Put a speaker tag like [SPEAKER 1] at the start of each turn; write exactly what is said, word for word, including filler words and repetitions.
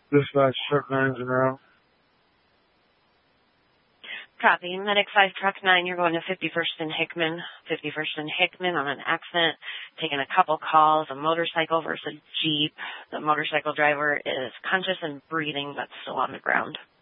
[SPEAKER 1] Dispatch truck nine's en route.
[SPEAKER 2] Copy. Medic five Truck nine, you're going to fifty-first and Hickman. fifty-first and Hickman on an accident. Taking a couple calls, a motorcycle versus a Jeep. The motorcycle driver is conscious and breathing, but still on the ground.